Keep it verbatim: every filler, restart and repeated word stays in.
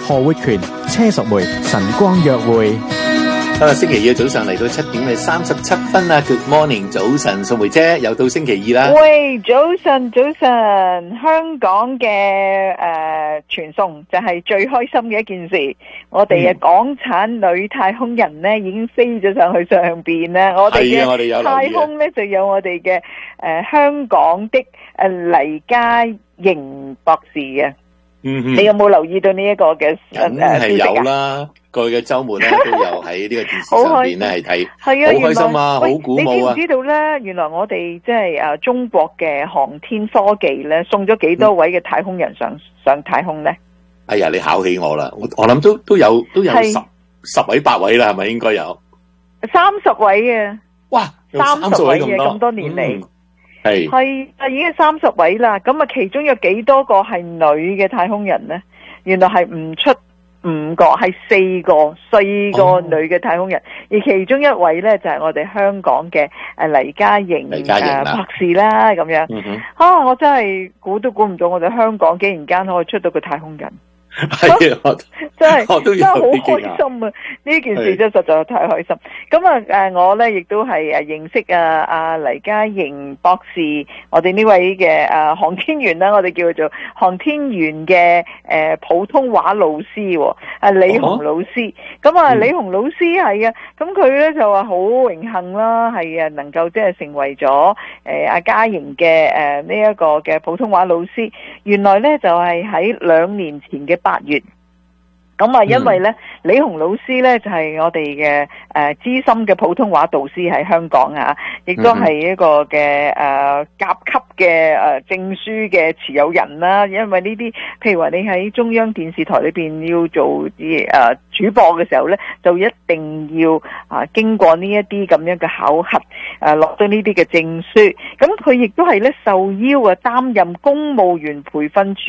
何活權、車淑梅晨光約會。 今日星期二早上嚟到七點嘅三十七分啊 ！Good morning， 早晨，淑梅姐又到星期二啦。 喂，早晨，早晨，香港嘅誒傳送就係最開心嘅一件事。我哋嘅港產女太空人咧已經飛咗上去上邊啦。我哋嘅太空咧就有我哋嘅誒香港的誒黎嘉瑩博士嘅。嗯哼，你有冇留意到呢一個嘅誒消息啊？ 有啦。過去嘅周末咧都有喺呢個電視上邊咧係睇，係啊，好開心啊，好鼓舞啊！ 你知唔知道咧？原來我哋即係誒中國嘅航天科技咧，送咗幾多位嘅太空人上、嗯、上太空咧？ 哎呀，你考起我啦！我我諗都都有都有十十位八位啦，係咪應該有？ 三十位嘅， 哇， 三十位嘅咁多年嚟，係係啊，已經三十位啦。咁啊，其中有幾多個係女嘅太空人咧？原來係唔出。五個係四個四個女嘅太空人，哦、而其中一位咧就係、是、我哋香港嘅誒黎嘉瑩誒博士啦咁樣。嗯、啊，我真係估都估唔到，我哋香港竟然間可以出到個太空人。 係啊， 真係真係好開心啊！呢件事真係實在太開心。咁啊誒，我咧亦都係誒認識啊阿黎嘉瑩博士，我哋呢位嘅誒航天員啦，我哋叫佢做航天員嘅誒普通話老師，啊李紅老師。咁啊李紅老師係啊，咁佢咧就話好榮幸啦，係啊能夠即係成為咗誒阿嘉瑩嘅誒呢一個嘅普通話老師。原來咧就係喺兩年前嘅八月，咁啊，因為咧、嗯、李紅老師咧就係、是、我哋嘅誒資深嘅普通話導師喺香港啊，亦都係一個嘅誒甲級嘅誒證書嘅持有人啦。因為呢啲，譬如話你喺中央電視台裏邊要做啲誒、呃、主播嘅時候咧，就一定要啊、呃、經過呢一啲咁樣嘅考核，誒落到呢啲嘅證書。咁佢亦都係咧受邀啊擔任公務員培訓處